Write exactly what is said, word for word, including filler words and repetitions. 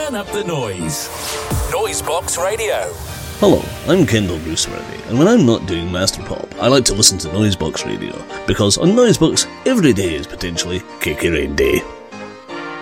Turn up the noise. Noisebox Radio. Hello, I'm Kendall Bruce Murray, and when I'm not doing Master Pop, I like to listen to Noisebox Radio, because on Noisebox, every day is potentially K K Rain Day.